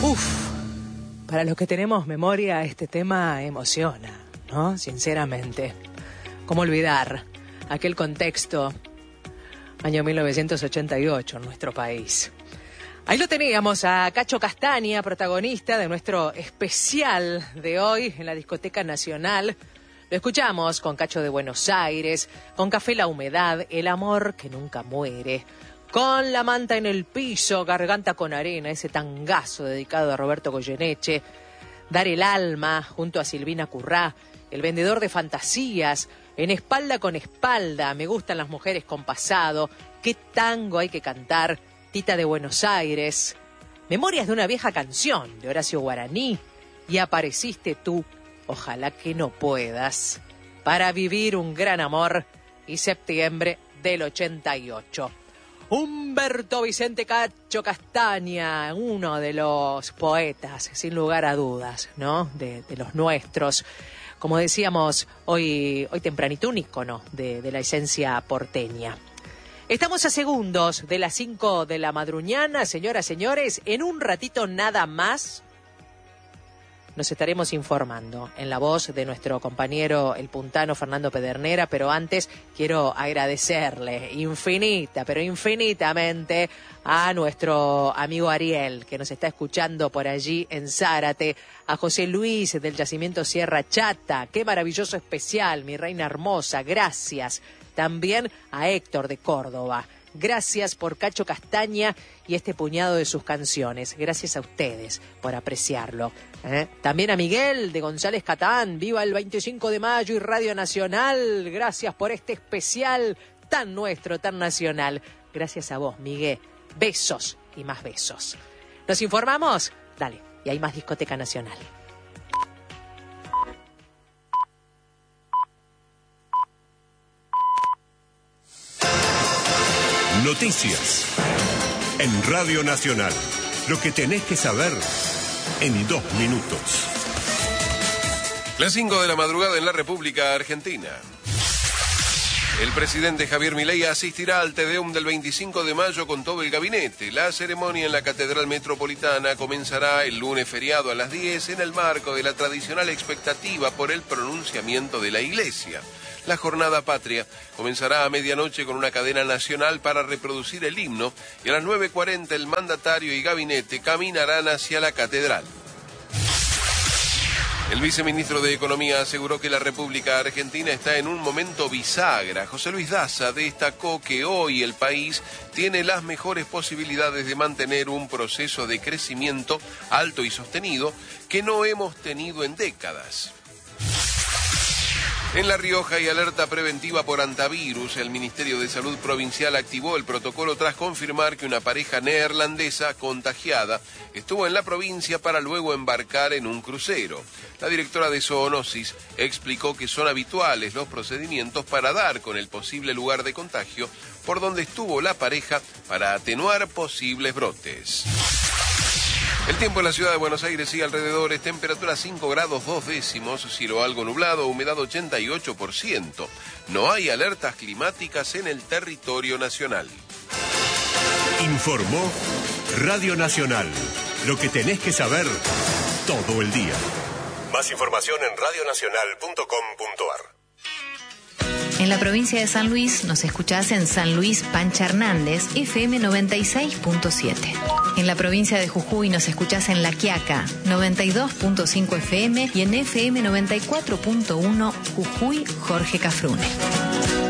Uf, para los que tenemos memoria, este tema emociona, ¿no? Sinceramente. ¿Cómo olvidar aquel contexto, año 1988, en nuestro país? Ahí lo teníamos a Cacho Castaña, protagonista de nuestro especial de hoy en la Discoteca Nacional. Lo escuchamos con Cacho de Buenos Aires, con Café La Humedad, El amor que nunca muere, con La manta en el piso, Garganta con arena, ese tangazo dedicado a Roberto Goyeneche, Dar el alma junto a Silvina Currá, El vendedor de fantasías, En espalda con espalda, Me gustan las mujeres con pasado, Qué tango hay que cantar, Tita de Buenos Aires, Memorias de una vieja canción de Horacio Guaraní y Apareciste tú, ojalá que no puedas, Para vivir un gran amor y Septiembre del 88. Humberto Vicente Cacho Castaña, uno de los poetas, sin lugar a dudas, ¿no? De los nuestros. Como decíamos hoy tempranito, un ícono de la esencia porteña. Estamos a segundos de las 5 de la madruñana, señoras, señores. En un ratito nada más nos estaremos informando en la voz de nuestro compañero el puntano Fernando Pedernera, pero antes quiero agradecerle pero infinitamente a nuestro amigo Ariel, que nos está escuchando por allí en Zárate, a José Luis del Yacimiento Sierra Chata, qué maravilloso especial, mi reina hermosa, gracias. También a Héctor de Córdoba. Gracias por Cacho Castaña y este puñado de sus canciones. Gracias a ustedes por apreciarlo. También a Miguel de González Catán. Viva el 25 de mayo y Radio Nacional. Gracias por este especial tan nuestro, tan nacional. Gracias a vos, Miguel. Besos y más besos. ¿Nos informamos? Dale, y hay más Discoteca Nacional. Noticias en Radio Nacional. Lo que tenés que saber en 2 minutos. Las 5 de la madrugada en la República Argentina. El presidente Javier Milei asistirá al Te Deum del 25 de mayo con todo el gabinete. La ceremonia en la Catedral Metropolitana comenzará el lunes feriado a las 10 en el marco de la tradicional expectativa por el pronunciamiento de la Iglesia. La jornada patria comenzará a medianoche con una cadena nacional para reproducir el himno y a las 9:40 el mandatario y gabinete caminarán hacia la catedral. El viceministro de Economía aseguró que la República Argentina está en un momento bisagra. José Luis Daza destacó que hoy el país tiene las mejores posibilidades de mantener un proceso de crecimiento alto y sostenido que no hemos tenido en décadas. En La Rioja hay alerta preventiva por hantavirus. El Ministerio de Salud Provincial activó el protocolo tras confirmar que una pareja neerlandesa contagiada estuvo en la provincia para luego embarcar en un crucero. La directora de Zoonosis explicó que son habituales los procedimientos para dar con el posible lugar de contagio por donde estuvo la pareja para atenuar posibles brotes. El tiempo en la ciudad de Buenos Aires y alrededores, temperatura 5 grados 2 décimos, cielo algo nublado, humedad 88%. No hay alertas climáticas en el territorio nacional. Informó Radio Nacional. Lo que tenés que saber todo el día. Más información en radionacional.com.ar. En la provincia de San Luis nos escuchás en San Luis Pancha Hernández, FM 96.7. En la provincia de Jujuy nos escuchás en La Quiaca, 92.5 FM y en FM 94.1 Jujuy Jorge Cafrune.